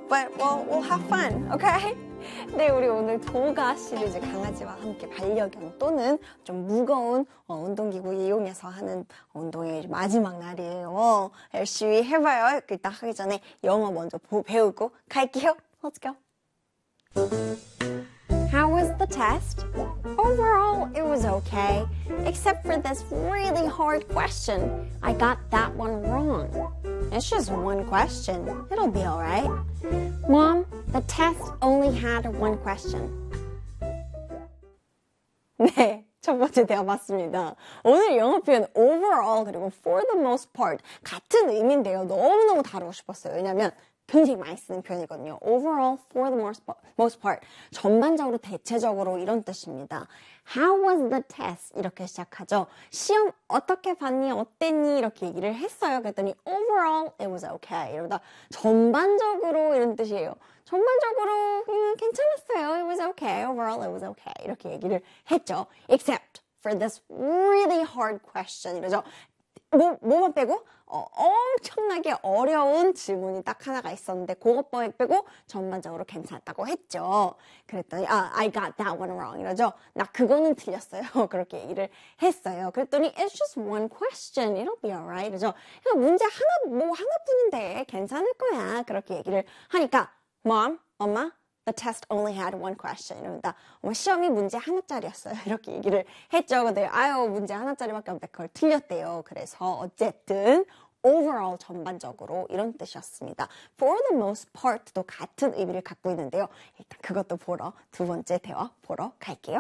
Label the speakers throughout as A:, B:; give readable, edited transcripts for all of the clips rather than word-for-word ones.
A: but we'll have fun, okay? 네, 우리 오늘 도가 시리즈 강아지와 함께 반려견 또는 좀 무거운 운동기구 이용해서 하는 운동의 마지막 날이에요. 열심히 해봐요. 일단 하기 전에 영어 먼저 배우고 갈게요. Let's go. How was the test? Overall, it was okay, except for this really hard question. I got that one wrong. It's just one question. It'll be all right. Mom, the test only had one question. 네, 첫 번째 대화 맞습니다. 오늘 영어 표현 overall 그리고 for the most part 같은 의미인데요. 너무너무 다루고 싶었어요. 왜냐면 굉장히 많이 쓰는 표현이거든요. Overall, for the most part. 전반적으로, 대체적으로 이런 뜻입니다. How was the test? 이렇게 시작하죠. 시험 어떻게 봤니? 어땠니? 이렇게 얘기를 했어요. 그랬더니 overall, it was okay. 이러다 전반적으로 이런 뜻이에요. 전반적으로 괜찮았어요. It was okay. Overall, it was okay. 이렇게 얘기를 했죠. Except for this really hard question. 이러죠. 뭐만 빼고? 엄청나게 어려운 질문이 딱 하나가 있었는데 그것 빼고 전반적으로 괜찮았다고 했죠. 그랬더니 I got that one wrong 이러죠. 나 그거는 틀렸어요. 그렇게 얘기를 했어요. 그랬더니 it's just one question. It'll be alright 이러죠. 문제 하나뿐인데 괜찮을 거야. 그렇게 얘기를 하니까 Mom, 엄마 The test only had one question. 이러다 시험이 문제 하나짜리였어요. 이렇게 얘기를 했죠. 근데 문제 하나짜리밖에 없는데 그걸 틀렸대요. 그래서 어쨌든 overall 전반적으로 이런 뜻이었습니다. For the most part도 같은 의미를 갖고 있는데요. 일단 그것도 보러 두 번째 대화 보러 갈게요.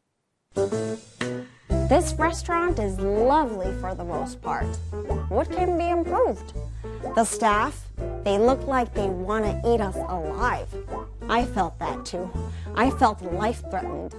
A: This restaurant is lovely for the most part. What can be improved? The staff, they look like they want to eat us alive. I felt that too. I felt life-threatened.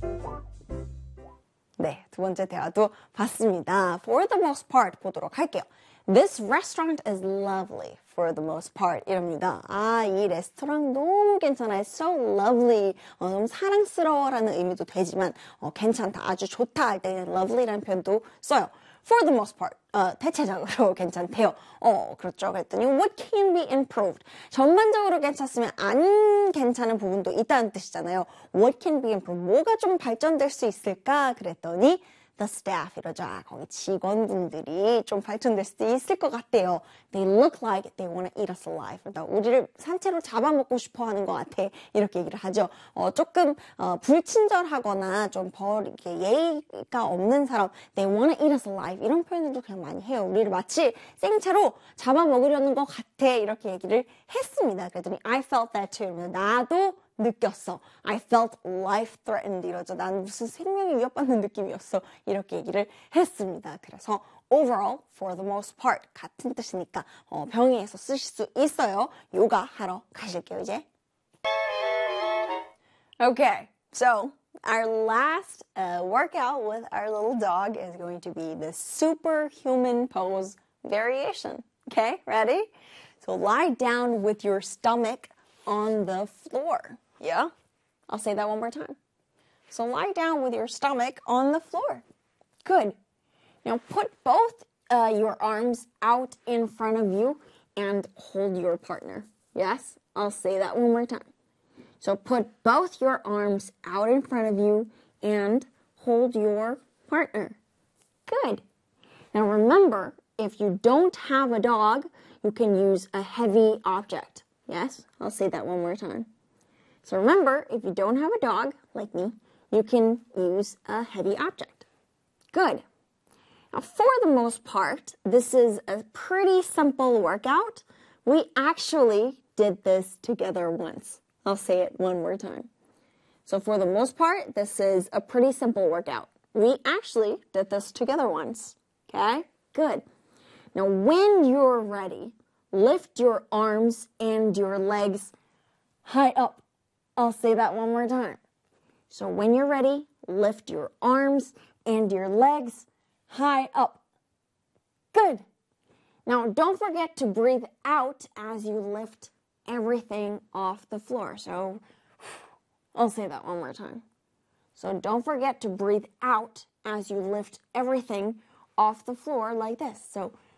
A: 네, 두 번째 대화도 봤습니다. For the most part 보도록 할게요. This restaurant is lovely for the most part. 이럽니다. 이 레스토랑 너무 괜찮아요. So lovely. 너무 사랑스러워라는 의미도 되지만 괜찮다, 아주 좋다 할 때는 lovely라는 표현도 써요. For the most part. 대체적으로 괜찮대요. 그렇죠. 그랬더니 what can be improved? 전반적으로 괜찮으면 안 괜찮은 부분도 있다는 뜻이잖아요. What can be improved? 뭐가 좀 발전될 수 있을까? 그랬더니 the staff 이러죠. 거기 직원분들이 좀 발전될 수도 있을 것 같대요. They look like they want to eat us alive. 그러니까 우리를 산채로 잡아먹고 싶어 하는 것 같아. 이렇게 얘기를 하죠. 조금 불친절하거나 좀 이렇게 예의가 없는 사람 They want to eat us alive. 이런 표현들도 그냥 많이 해요. 우리를 마치 생채로 잡아먹으려는 것 같아. 이렇게 얘기를 했습니다. 그랬더니 I felt that too. 나도 느꼈어. I felt life-threatened 이러죠. 난 무슨 생명이 위협받는 느낌이었어. 이렇게 얘기를 했습니다. 그래서 overall, for the most part 같은 뜻이니까 병의해서 쓰실 수 있어요. 요가 하러 가실게요, 이제. Okay, so our last workout with our little dog is going to be the superhuman pose variation. Okay, ready? So lie down with your stomach on the floor. Yeah? I'll say that one more time. So lie down with your stomach on the floor. Good. Now put both your arms out in front of you and hold your partner. Yes? I'll say that one more time. So put both your arms out in front of you and hold your partner. Good. Now remember, if you don't have a dog, you can use a heavy object. Yes? I'll say that one more time. So remember, if you don't have a dog, like me, you can use a heavy object. Good. Now, for the most part, this is a pretty simple workout. We actually did this together once. I'll say it one more time. So for the most part, this is a pretty simple workout. We actually did this together once. Okay? Good. Now, when you're ready, lift your arms and your legs high up. I'll say that one more time. So when you're ready, lift your arms and your legs high up. Good. Now, don't forget to breathe out as you lift everything off the floor. So I'll say that one more time. So don't forget to breathe out as you lift everything off the floor like this. So